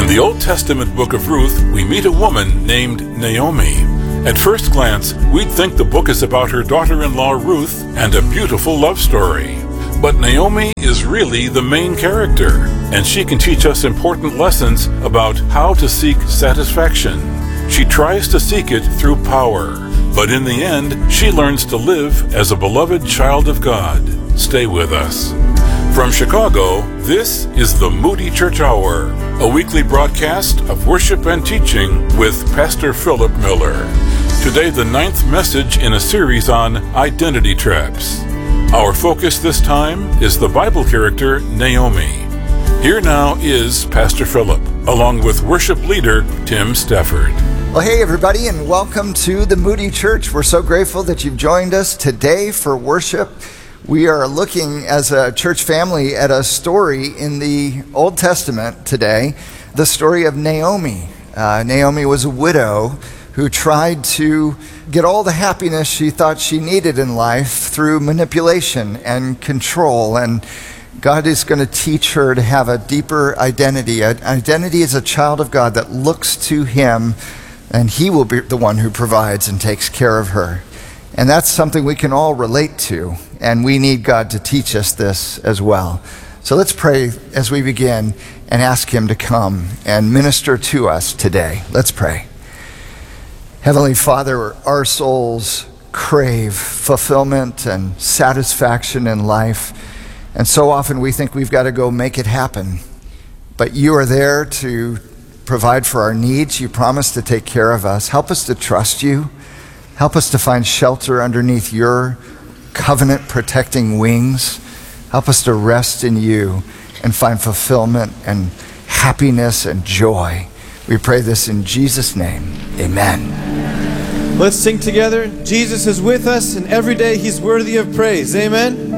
the Old Testament book of Ruth, we meet a woman named Naomi. At first glance, we'd think the book is about her daughter-in-law Ruth and a beautiful love story. But Naomi is really the main character, and she can teach us important lessons about how to seek satisfaction. She tries to seek it through power, but in the end, she learns to live as a beloved child of God. Stay with us. From Chicago, this is the Moody Church Hour, a weekly broadcast of worship and teaching with Pastor Philip Miller. Today, the 9th message in a series on identity traps. Our focus this time is the Bible character Naomi. Here now is Pastor Philip, along with worship leader Tim Stafford. Well, hey everybody, and welcome to the Moody Church. We're so grateful that you've joined us today for worship. We are looking as a church family at a story in the Old Testament today, the story of Naomi. Naomi was a widow who tried to get all the happiness she thought she needed in life through manipulation and control. And God is going to teach her to have a deeper identity. An identity as a child of God that looks to Him, and He will be the one who provides and takes care of her. And that's something we can all relate to, and we need God to teach us this as well. So let's pray as we begin and ask Him to come and minister to us today. Let's pray. Heavenly Father, our souls crave fulfillment and satisfaction in life, and so often we think we've got to go make it happen. But You are there to provide for our needs. You promise to take care of us. Help us to trust You. Help us to find shelter underneath Your covenant-protecting wings. Help us to rest in You and find fulfillment and happiness and joy. We pray this in Jesus' name. Amen. Let's sing together. Jesus is with us, and every day He's worthy of praise. Amen.